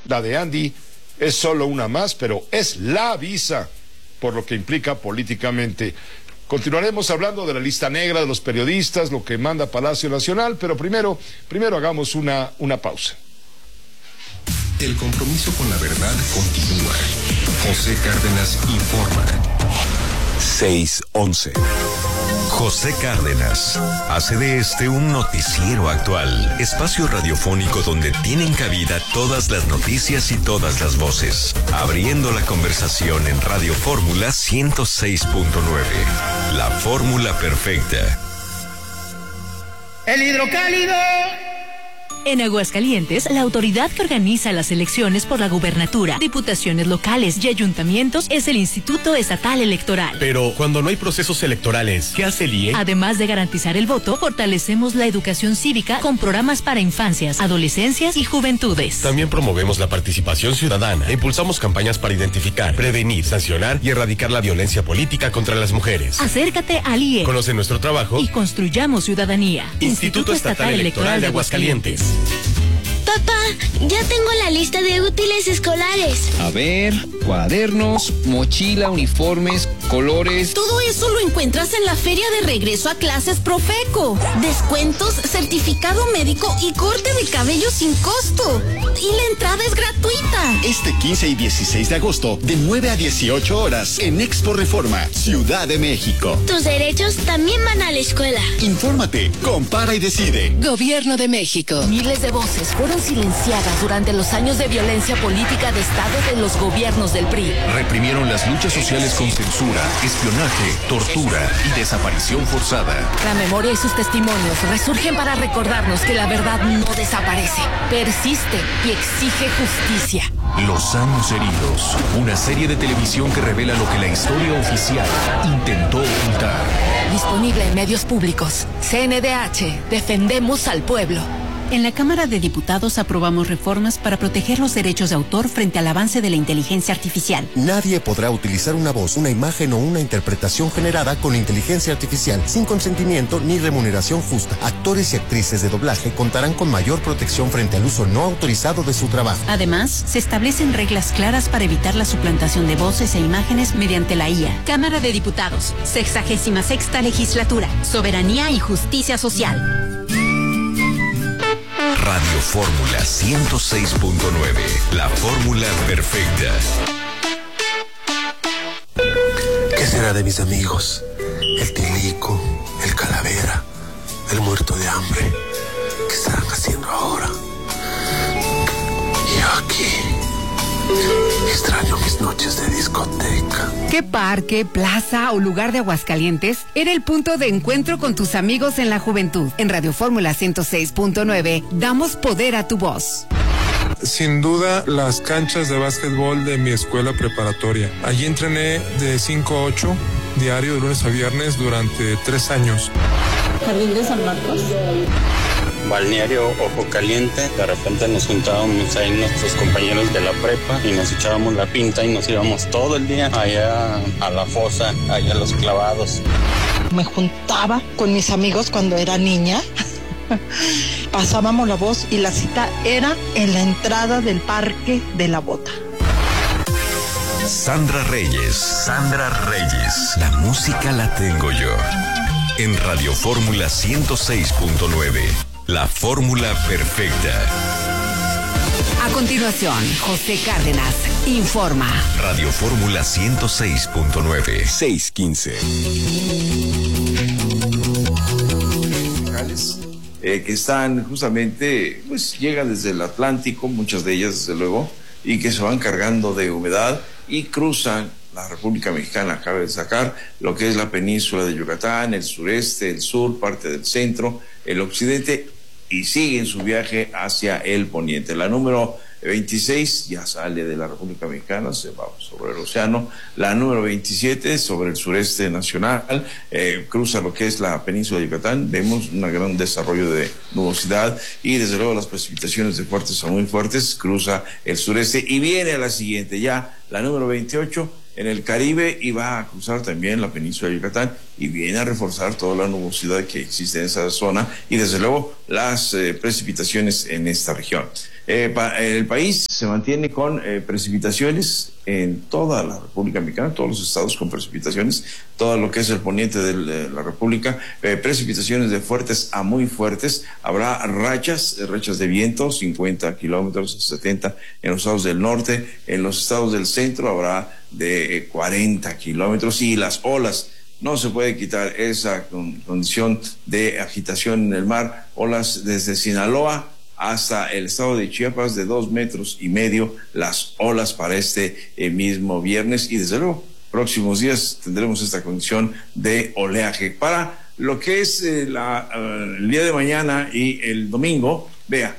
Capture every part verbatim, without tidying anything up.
La de Andy es solo una más, pero es la visa, por lo que implica políticamente. Continuaremos hablando de la lista negra de los periodistas, lo que manda Palacio Nacional, pero primero, primero hagamos una, una pausa. El compromiso con la verdad continúa. José Cárdenas informa. seis once. José Cárdenas hace de este un noticiero actual, espacio radiofónico donde tienen cabida todas las noticias y todas las voces, abriendo la conversación en Radio Fórmula ciento seis punto nueve, la fórmula perfecta. El hidrocálido. En Aguascalientes, la autoridad que organiza las elecciones por la gubernatura, diputaciones locales y ayuntamientos es el Instituto Estatal Electoral. Pero cuando no hay procesos electorales, ¿qué hace el I E? Además de garantizar el voto, fortalecemos la educación cívica con programas para infancias, adolescencias y juventudes. También promovemos la participación ciudadana e impulsamos campañas para identificar, prevenir, sancionar y erradicar la violencia política contra las mujeres. Acércate al I E. Conoce nuestro trabajo y construyamos ciudadanía. Instituto, Instituto Estatal, Estatal Electoral de Aguascalientes. Papá, ya tengo la lista de útiles escolares. A ver, cuadernos, mochila, uniformes, colores. Todo eso lo encuentras en la feria de regreso a clases Profeco. Descuentos, certificado médico y corte de cabello sin costo. Y la entrada es gratuita. Este quince y dieciséis de agosto, de nueve a dieciocho horas, en Expo Reforma, Ciudad de México. Tus derechos también van a la escuela. Infórmate, compara y decide. Gobierno de México. Miles de voces fueron silenciadas durante los años de violencia política de Estado de los gobiernos del P R I. Reprimieron las luchas sociales con censura, espionaje, tortura y desaparición forzada. La memoria y sus testimonios resurgen para recordarnos que la verdad no desaparece, persiste y exige justicia. Los años heridos, una serie de televisión que revela lo que la historia oficial intentó ocultar. Disponible en medios públicos. C N D H, defendemos al pueblo. En la Cámara de Diputados aprobamos reformas para proteger los derechos de autor frente al avance de la inteligencia artificial. Nadie podrá utilizar una voz, una imagen o una interpretación generada con inteligencia artificial sin consentimiento ni remuneración justa. Actores y actrices de doblaje contarán con mayor protección frente al uso no autorizado de su trabajo. Además, se establecen reglas claras para evitar la suplantación de voces e imágenes mediante la I A. Cámara de Diputados, sexagésima sexta legislatura, soberanía y justicia social. Radio Fórmula ciento seis punto nueve, la fórmula perfecta. ¿Qué será de mis amigos? El Tilico, el Calavera, el muerto de hambre. ¿Qué estarán haciendo ahora? Y yo aquí, extraño mis noches de discoteca. ¿Qué parque, plaza o lugar de Aguascalientes era el punto de encuentro con tus amigos en la juventud? En Radio Fórmula ciento seis punto nueve, damos poder a tu voz. Sin duda, las canchas de básquetbol de mi escuela preparatoria. Allí entrené de cinco a ocho, diario de lunes a viernes durante tres años. Jardín de San Marcos. Balneario Ojo Caliente, de repente nos juntábamos ahí nuestros compañeros de la prepa y nos echábamos la pinta y nos íbamos todo el día allá a la fosa, allá a los clavados. Me juntaba con mis amigos cuando era niña, pasábamos la voz y la cita era en la entrada del Parque de la Bota. Sandra Reyes, Sandra Reyes, la música la tengo yo. En Radio Fórmula ciento seis punto nueve. La fórmula perfecta. A continuación, José Cárdenas informa. Radio Fórmula ciento seis punto nueve. seis quince. Eh, que están justamente, pues llegan desde el Atlántico, muchas de ellas desde luego, y que se van cargando de humedad y cruzan la República Mexicana. Cabe destacar lo que es la península de Yucatán, el sureste, el sur, parte del centro, el occidente, y siguen su viaje hacia el poniente. La número veintiséis ya sale de la República Mexicana, se va sobre el océano. La número veintisiete sobre el sureste nacional, eh, cruza lo que es la península de Yucatán. Vemos un gran desarrollo de nubosidad y desde luego las precipitaciones de fuertes a muy fuertes, cruza el sureste y viene a la siguiente, ya la número veintiocho en el Caribe, y va a cruzar también la península de Yucatán y viene a reforzar toda la nubosidad que existe en esa zona y desde luego las eh, precipitaciones en esta región. Eh, pa, el país se mantiene con eh, precipitaciones en toda la República Mexicana, todos los estados con precipitaciones, todo lo que es el poniente de la República, eh, precipitaciones de fuertes a muy fuertes, habrá rachas, rachas de viento, cincuenta kilómetros, setenta en los estados del norte, en los estados del centro habrá de eh, cuarenta kilómetros y las olas. No se puede quitar esa con, condición de agitación en el mar, olas desde Sinaloa hasta el estado de Chiapas de dos metros y medio las olas para este eh, mismo viernes y desde luego próximos días tendremos esta condición de oleaje. Para lo que es eh, la, uh, el día de mañana y el domingo, vea,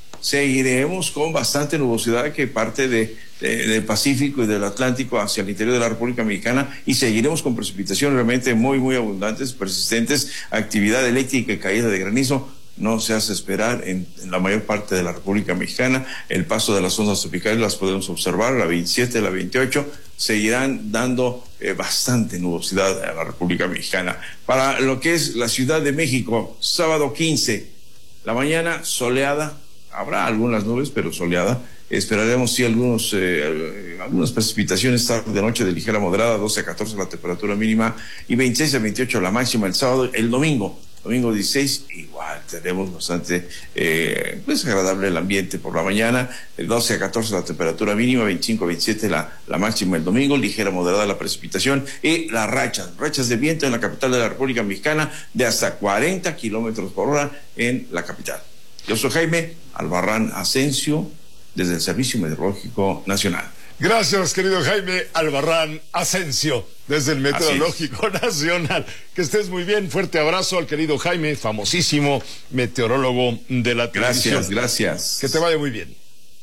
seguiremos con bastante nubosidad que parte de, de, del Pacífico y del Atlántico hacia el interior de la República Mexicana y seguiremos con precipitaciones realmente muy muy abundantes, persistentes, actividad eléctrica y caída de granizo. No se hace esperar en, en la mayor parte de la República Mexicana. El paso de las ondas tropicales las podemos observar, la veintisiete, la veintiocho, seguirán dando eh, bastante nubosidad a la República Mexicana. Para lo que es la Ciudad de México, sábado quince, la mañana soleada, habrá algunas nubes, pero soleada. Esperaremos sí algunos eh, algunas precipitaciones tarde de noche de ligera a moderada, doce a catorce la temperatura mínima y veintiséis a veintiocho la máxima el sábado. El domingo, domingo dieciséis, igual tenemos bastante eh, pues agradable el ambiente por la mañana, el doce a catorce la temperatura mínima, veinticinco a veintisiete la, la máxima el domingo, ligera moderada la precipitación y las rachas, rachas de viento en la capital de la República Mexicana de hasta cuarenta kilómetros por hora en la capital. Yo soy Jaime Albarrán Asensio, desde el Servicio Meteorológico Nacional. Gracias, querido Jaime Albarrán Asensio, desde el Meteorológico Nacional. Que estés muy bien. Fuerte abrazo al querido Jaime, famosísimo meteorólogo de la televisión. Gracias, gracias. Que te vaya muy bien.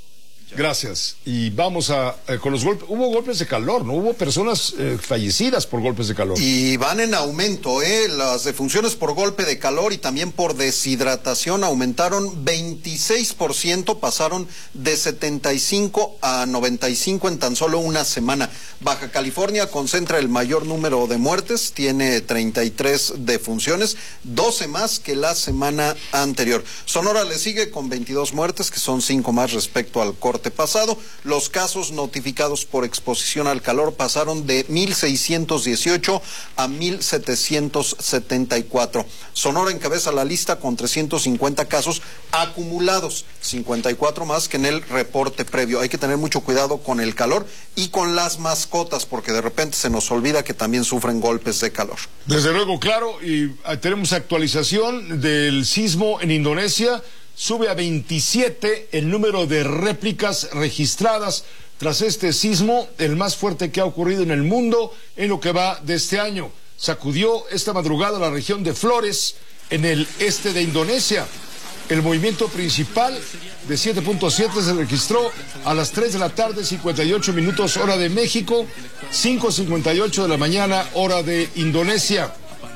Gracias. Y vamos a eh, con los golpes. Hubo golpes de calor, ¿no? Hubo personas eh, fallecidas por golpes de calor. Y van en aumento, ¿eh? Las defunciones por golpe de calor y también por deshidratación aumentaron veintiséis por ciento, pasaron de setenta y cinco a noventa y cinco en tan solo una semana. Baja California concentra el mayor número de muertes, tiene treinta y tres defunciones, doce más que la semana anterior. Sonora le sigue con veintidós muertes, que son cinco más respecto al corte pasado. Los casos notificados por exposición al calor pasaron de mil seiscientos dieciocho a mil setecientos setenta y cuatro. Sonora encabeza la lista con trescientos cincuenta casos acumulados, cincuenta y cuatro más que en el reporte previo. Hay que tener mucho cuidado con el calor y con las mascotas, porque de repente se nos olvida que también sufren golpes de calor. Desde luego, claro, y tenemos actualización del sismo en Indonesia. Sube a veintisiete el número de réplicas registradas tras este sismo, el más fuerte que ha ocurrido en el mundo en lo que va de este año. Sacudió esta madrugada la región de Flores, en el este de Indonesia. El movimiento principal de siete punto siete se registró a las tres de la tarde, cincuenta y ocho minutos, hora de México, cinco cincuenta y ocho de la mañana, hora de Indonesia.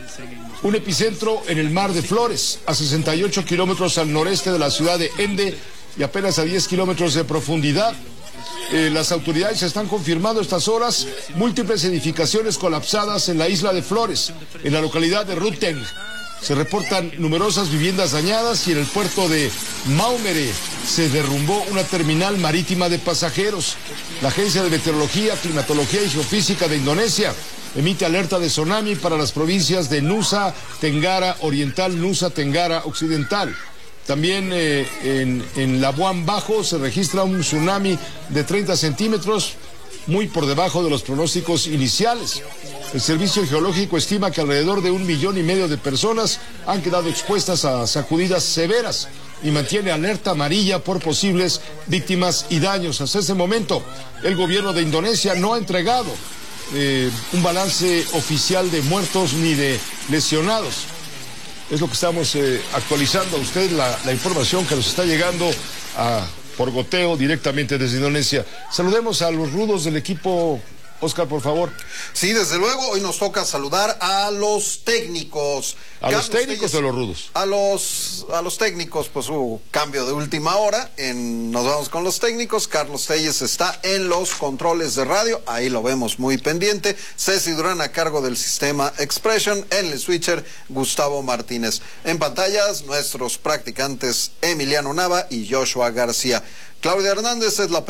Un epicentro en el mar de Flores, a sesenta y ocho kilómetros al noreste de la ciudad de Ende y apenas a diez kilómetros de profundidad. Eh, las autoridades están confirmando estas horas múltiples edificaciones colapsadas en la isla de Flores, en la localidad de Ruteng. Se reportan numerosas viviendas dañadas y en el puerto de Maumere se derrumbó una terminal marítima de pasajeros. La Agencia de Meteorología, Climatología y Geofísica de Indonesia emite alerta de tsunami para las provincias de Nusa Tenggara Oriental, Nusa Tenggara Occidental. También eh, en, en Labuan Bajo se registra un tsunami de treinta centímetros, muy por debajo de los pronósticos iniciales. El Servicio Geológico estima que alrededor de un millón y medio de personas han quedado expuestas a sacudidas severas y mantiene alerta amarilla por posibles víctimas y daños. Hasta ese momento, el gobierno de Indonesia no ha entregado Eh, un balance oficial de muertos ni de lesionados. Es lo que estamos eh, actualizando a usted, la, la información que nos está llegando a, por goteo directamente desde Indonesia. Saludemos a los rudos del equipo Oscar, por favor. Sí, desde luego, hoy nos toca saludar a los técnicos. ¿A Carlos los técnicos Telles, o a los rudos? A los, a los técnicos, pues hubo cambio de última hora. En, nos vamos con los técnicos. Carlos Telles está en los controles de radio, ahí lo vemos muy pendiente. Ceci Durán a cargo del sistema Expression. En el switcher, Gustavo Martínez. En pantallas, nuestros practicantes Emiliano Nava y Joshua García. Claudia Hernández es la